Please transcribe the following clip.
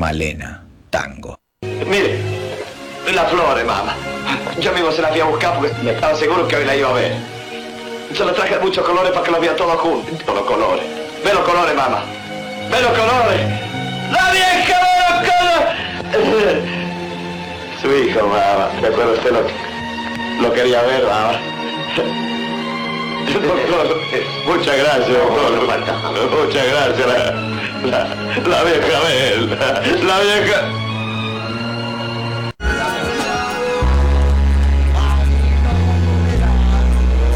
Malena, tango. Mire, las flores, mamá. Yo mismo se las fui a buscar porque estaba seguro que hoy la iba a ver. Se las traje de muchos colores para que los vea todos juntos. Los colores. Ve los colores, mamá. Ve los colores. ¡La vieja ve los colores! Su hijo, mamá. Recuerda usted lo quería ver, mamá. Doctor, muchas gracias, doctor. Muchas gracias. La vieja, la vieja.